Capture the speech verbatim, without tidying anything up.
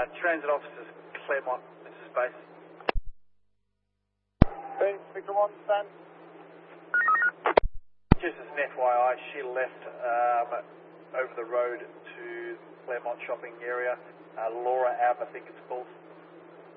Uh, transit officers, Claremont, this is base. Hey, Victor one, stand. Just as an F Y I, she left um, over the road to Claremont shopping area. Uh, Laura Ave, I think it's called.